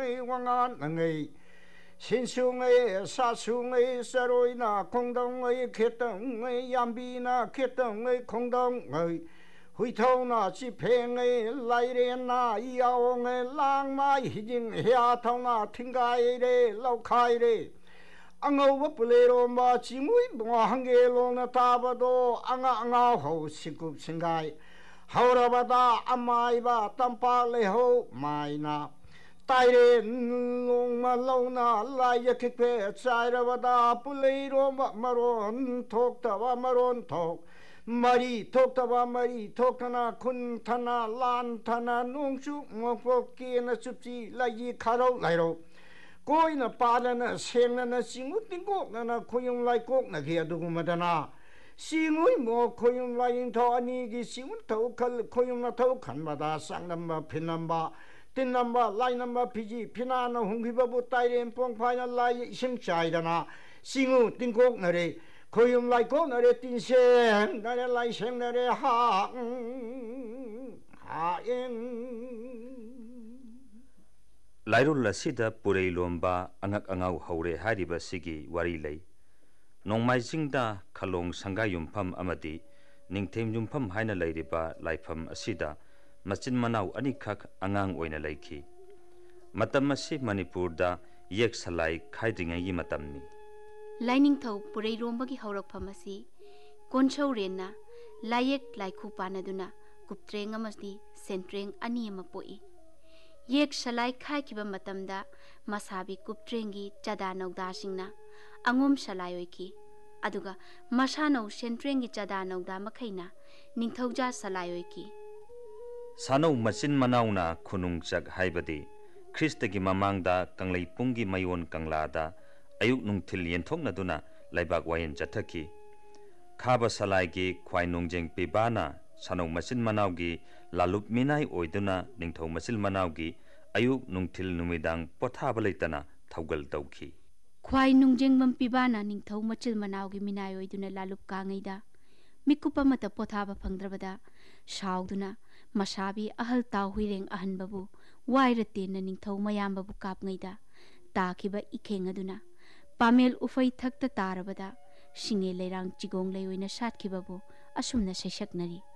Wangan ngai sin sungai sa sungai saroi na kong dong ngai khetang ngai yambi na khetang ngai kong dong ngai hui thâu na chi phê ngai lai re na yao ngai lang mai hi jing hia thâu na thing gai re lau khai re angau ba pulero ma chi mui bwa hange lo na ta ba do anga ho sikup singai haura ba da amai ba tampa le ho mai na tai re long ma lo na lai ya khik phe chai ra ba da pulero ma maron thok ta ba maron thok mari thok ta ba mari thok thana khun thana lan thana nong chu ngok pok ki na chup chi lai yi kharo lai ro koi na pa na seng na singut ting kok na khoyong lai kok na ki adu ma dana singui mo khoyong lai tho ani gi singut tho khal khoyong na tho khan ba da sang nam ba phin nam ba tin nam ba lai nam ba phiji phina na hung hi ba bu tai rem pong phai na lai sim chai dana singu ting kok na re khoyong lai kok na re tin sen na re lai seng na re ha en Lairul asida purei lomba angak angau haure hariba sigi wari lei nongmai jingda khalong sanga yumpham amadi ningthem yumpham haina leiriba laifam asida machin manau anikhak angang oina leikhi matam asi manipurda yek salai khaidingai yi matamni laining thau purei romba gi haurak phamasi konchau rena layek laikhu panaduna kuptreng amasti sentreng ani ama poi yek salai khai kiba matamda masabi kuptrengi chada nogda singna angom salai oiki aduga masano sentrengi chada nogda makhaina ningthauja salai oiki sanau machin manauna khunung chak haibadi kristagi mamangda kanglei pungi mayon kanglada ayuk nungthil yenthokna duna laibak wayen jathaki khaba salai gi khwai nongjeng pibana sanau machin manaugi lalup minai oiduna ningthau masil manaugi ayuk nungthil numidang pothaba leitana thaugal tauki khwai nungjeng mam pibana ningthau machil manaugi minai oiduna lalup kangaida mikupa mata pothaba phangdrabada shauduna masabi ahal taw huireng ahan babu wairate na ningthau mayam babu kapngaida takiba ikhengaduna pamel ufai thakta tarabada singe leirang chigong leoina satkibabu asumna saisaknari